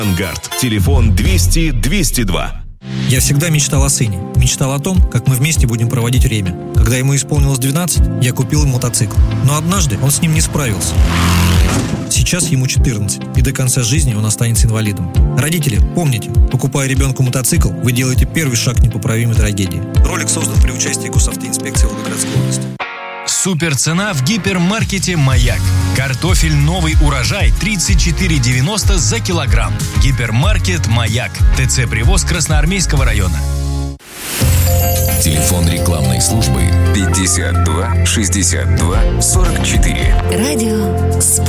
Авангард. Телефон 200-202. Я всегда мечтал о сыне. Мечтал о том, как мы вместе будем проводить время. Когда ему исполнилось 12, я купил ему мотоцикл. Но однажды он с ним не справился. Сейчас ему 14, и до конца жизни он останется инвалидом. Родители, помните, покупая ребенку мотоцикл, вы делаете первый шаг к непоправимой трагедии. Ролик создан при участии Госавтоинспекции Волгоградской области. Суперцена в гипермаркете «Маяк». Картофель «Новый урожай» 34,90 за килограмм. Гипермаркет «Маяк». ТЦ «Привоз» Красноармейского района. Телефон рекламной службы 52 62 44. Радио